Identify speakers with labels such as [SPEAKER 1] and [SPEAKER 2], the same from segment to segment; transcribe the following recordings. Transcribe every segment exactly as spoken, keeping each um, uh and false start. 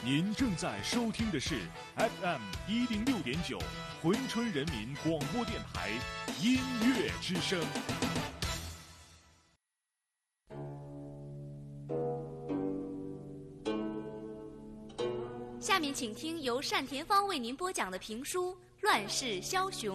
[SPEAKER 1] 您正在收听的是 F M 一零六点九珲春人民广播电台音乐之声。
[SPEAKER 2] 下面请听由单田芳为您播讲的评书《乱世枭雄》。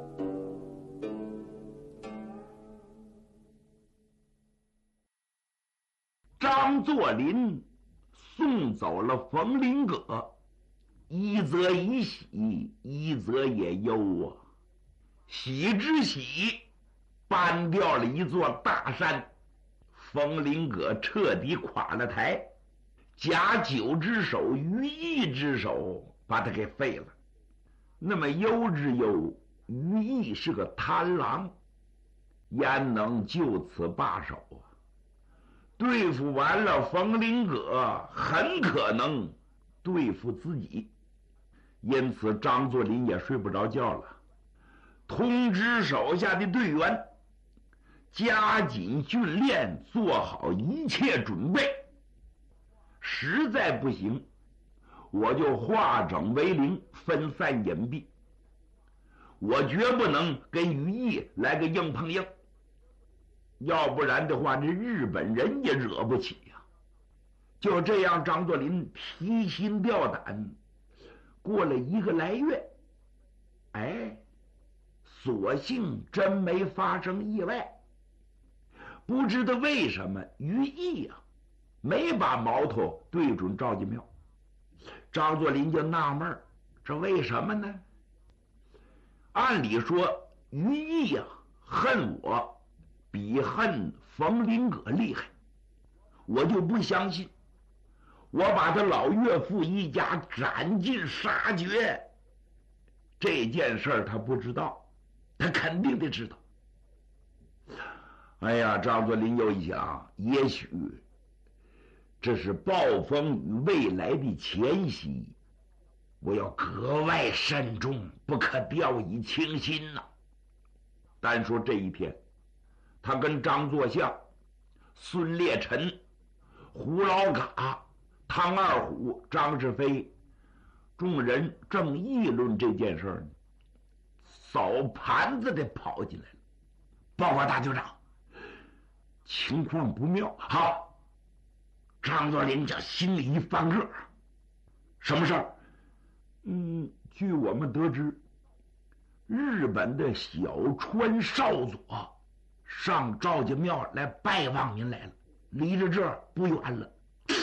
[SPEAKER 3] 张作霖送走了冯麟葛，一则以喜，一则也忧啊。喜之喜，搬掉了一座大山，冯麟葛彻底垮了台。贾九之手，于毅之手，把他给废了。那么忧之忧，于毅是个贪狼，焉能就此罢手啊？对付完了冯麟葛，很可能对付自己，因此张作霖也睡不着觉了，通知手下的队员加紧训练，做好一切准备。实在不行，我就化整为零，分散隐蔽。我绝不能跟于毅来个硬碰硬，要不然的话，这日本人也惹不起呀、啊。就这样，张作霖提心吊胆，过了一个来月，哎，所幸真没发生意外。不知道为什么于毅呀、啊，没把矛头对准赵家庙。张作霖就纳闷，这为什么呢？按理说，于毅呀、啊，恨我比恨冯麟葛厉害，我就不相信，我把他老岳父一家斩尽杀绝，这件事他不知道，他肯定得知道。哎呀，张作霖又一想，也许这是暴风雨未来的前夕，我要格外慎重，不可掉以轻心呐、啊。单说这一天，他跟张作相、孙烈臣、胡老嘎、汤二虎、张世飞众人正议论这件事呢，扫盘子的跑进来了，报告大队长，情况不妙。好，张作霖这心里一翻个，什么事儿？嗯，据我们得知，日本的小川少佐上赵家庙来拜望您来了，离着这儿不远了。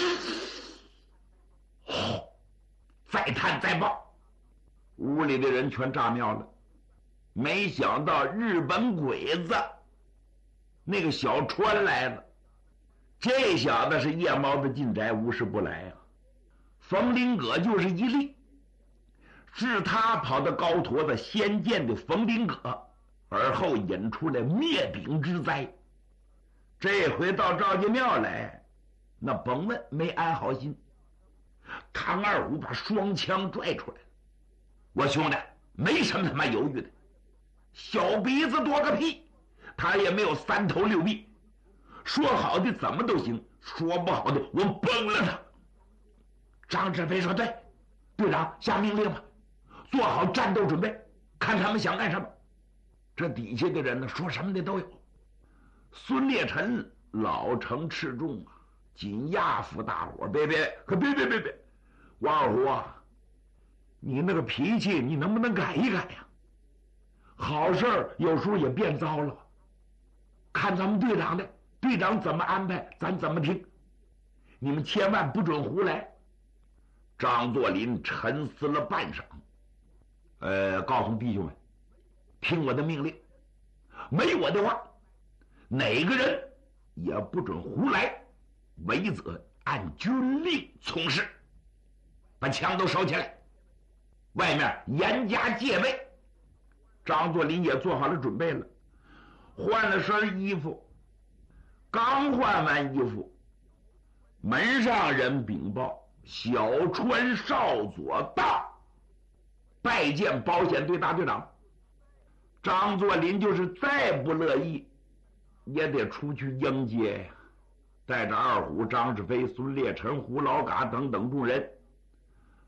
[SPEAKER 3] 哦，再探再报。屋里的人全炸庙了，没想到日本鬼子那个小川来了。这小子是夜猫子进宅，无事不来啊。冯麟葛就是一例，是他跑到高坨子先见的冯麟葛，而后引出来灭顶之灾。这回到赵家庙来，那甭问没安好心。唐二虎把双枪拽出来了，我兄弟没什么他妈犹豫的，小鼻子多个屁，他也没有三头六臂，说好的怎么都行，说不好的我崩了他。张志飞说对，队长下命令吧，做好战斗准备，看他们想干什么。这底下的人呢，说什么的都有。孙烈臣老成持重啊，紧压服大伙，别别可别别别别，王二虎啊，你那个脾气你能不能改一改呀、啊？好事有时候也变糟了，看咱们队长的，队长怎么安排咱怎么听，你们千万不准胡来。张作霖沉思了半晌，呃，告诉弟兄们，听我的命令，没我的话，哪个人也不准胡来，违则按军令从事，把枪都收起来，外面严加戒备。张作霖也做好了准备了，换了身衣服，刚换完衣服，门上人禀报小川少佐到，拜见保险队大队长。张作霖就是再不乐意，也得出去迎接呀。带着二虎、张志飞、孙烈臣、胡老嘎等等众人，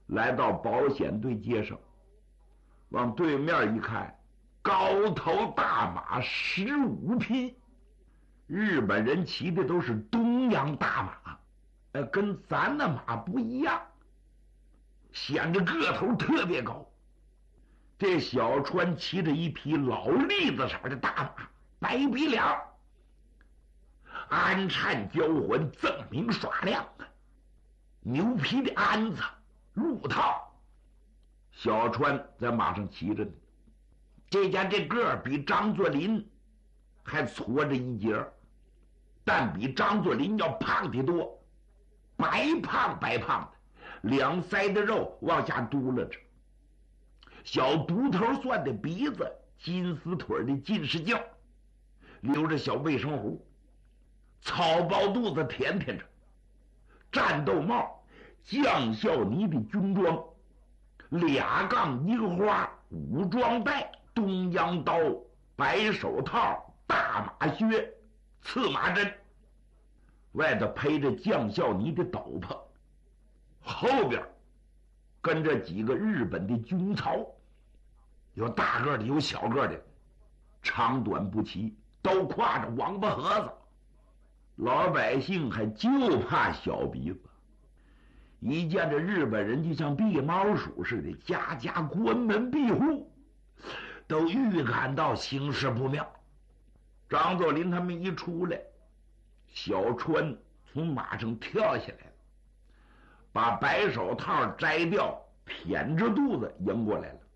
[SPEAKER 3] 来到保险队街上，往对面一看，高头大马十五匹，日本人骑的都是东洋大马，呃，跟咱的马不一样，显着个头特别高。这小川骑着一匹老栗子色的大马，白鼻梁，鞍颤交环，锃明耍亮啊！牛皮的鞍子，鹿套。小川在马上骑着呢，这家这个儿比张作霖还矬着一截，但比张作霖要胖得多，白胖白胖的，两腮的肉往下嘟了着，小独头蒜的鼻子，金丝腿的近视镜，留着小卫生胡，草包肚子舔舔着，战斗帽，将校呢的军装，俩杠一个花，武装带，东洋刀，白手套，大马靴，刺马针，外头披着将校呢的斗篷，后边跟着几个日本的军曹，有大个的，有小个的，长短不齐，都挎着王八盒子。老百姓还就怕小鼻子，一见着日本人就像避猫鼠似的，家家关门闭户，都预感到形势不妙。张作霖他们一出来，小川从马上跳下来了，把白手套摘掉，腆着肚子迎过来了。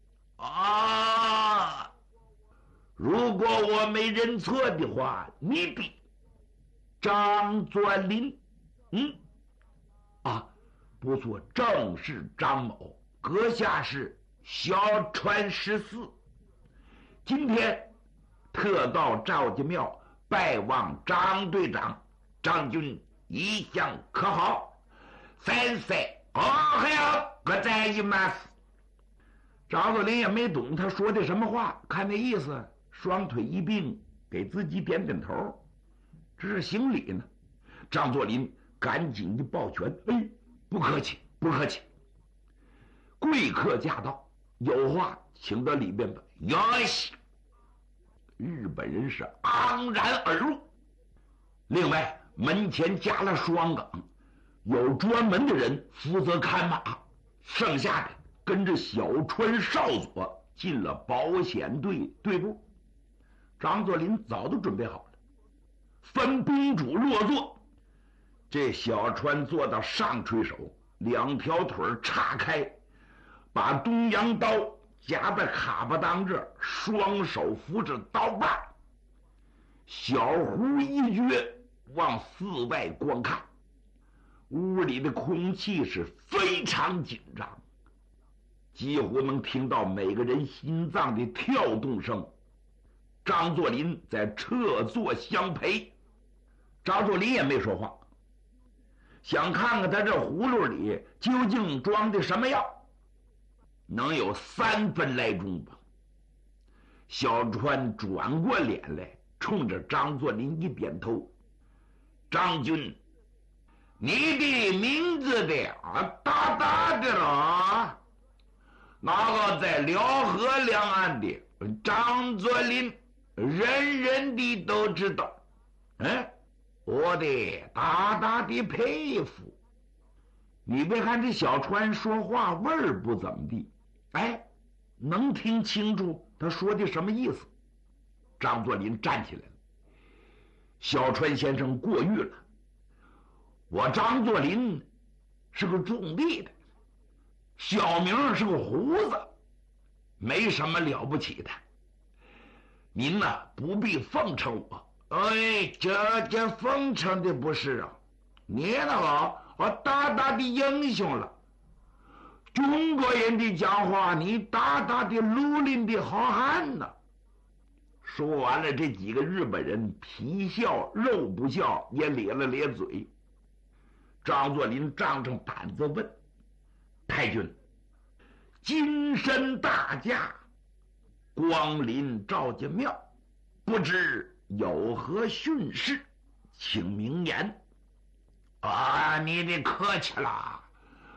[SPEAKER 3] 啊！如果我没认错的话，你比张作霖，嗯，啊，不错，正是张某，阁下是小川十四。今天特到赵家庙拜望张队长，张军一向可好？三岁哦，还要各在一马。张作霖也没懂他说的什么话，看那意思，双腿一并给自己点点头，这是行礼呢。张作霖赶紧的抱拳，哎，不客气，不客气。贵客驾到，有话请到里边吧。哟西，日本人是昂然而入。另外，门前加了双岗，有专门的人负责看马，剩下的跟着小川少佐进了保险队队部。张作霖早都准备好了，分宾主落座。这小川坐到上垂手，两条腿岔开，把东洋刀夹在卡巴当这儿，双手扶着刀把，小胡一撅，往寺外观看。屋里的空气是非常紧张，几乎能听到每个人心脏的跳动声。张作霖在侧坐相陪，张作霖也没说话，想看看他这葫芦里究竟装的什么药，能有三分来钟吧。小川转过脸来，冲着张作霖一点头：“张军，你的名字的啊，大大的了，那个在辽河两岸的张作霖，人人的都知道。嗯，我的大大的佩服。你别看这小川说话味儿不怎么地，哎，能听清楚他说的什么意思。”张作霖站起来了：“小川先生过誉了，我张作霖是个种地的，小名是个胡子，没什么了不起的。您呢不必奉承我。哎，这这奉承的不是啊，你那个我大大的英雄了。中国人的讲话，你大大的绿林的好汉呢。”说完了，这几个日本人皮笑肉不笑，也咧了咧嘴。张作霖仗着胆子问：“太君，金身大驾光临赵家庙，不知有何训示，请明言。”啊，你得客气了。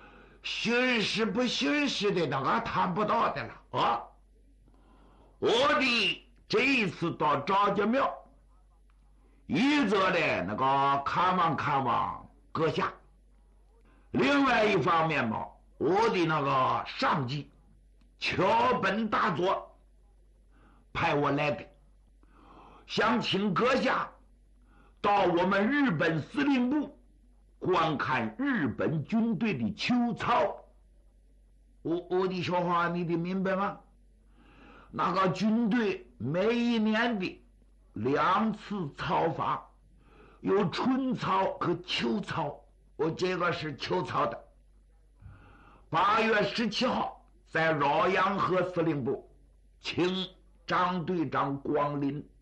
[SPEAKER 3] 巡视不巡视的那个谈不到的了啊！我的这一次到张家庙，一则的那个看望看望阁下，另外一方面嘛，我的那个上级桥本大佐派我来的，想请阁下到我们日本司令部观看日本军队的秋操。我我的说话你得明白吗？那个军队每一年的两次操法，有春操和秋操。我这个是秋操的。八月十七号在饶阳河司令部，请张队长光临。